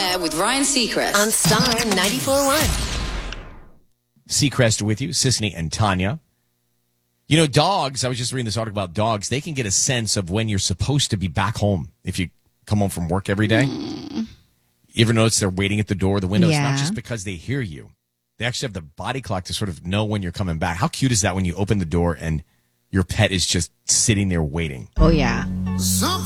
Air with Ryan Seacrest on Star 94.1. Seacrest with you, Sisney and Tanya. You know, dogs, I was just reading this article about dogs. They can get a sense of when you're supposed to be back home if you come home from work every day. You ever notice they're waiting at the door, the window? It's not just because they hear you. They actually have the body clock to sort of know when you're coming back. How cute is that when you open the door and your pet is just sitting there waiting? Oh, yeah. Something